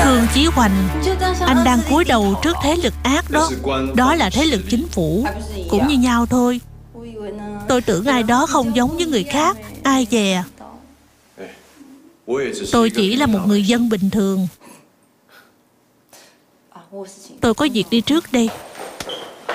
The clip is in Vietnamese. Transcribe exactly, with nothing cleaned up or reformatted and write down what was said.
Trương Chí Hoành, anh đang cúi đầu trước thế lực ác đó. Đó là thế lực chính phủ, cũng như nhau thôi. Tôi tưởng ai đó không giống với người khác. Ai dè, tôi chỉ là một người dân bình thường. Tôi có việc đi trước đây.